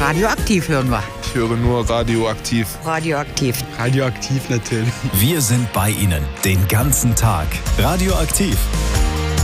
Radioaktiv hören wir. Ich höre nur Radioaktiv. Radioaktiv. Radioaktiv natürlich. Wir sind bei Ihnen den ganzen Tag. Radioaktiv.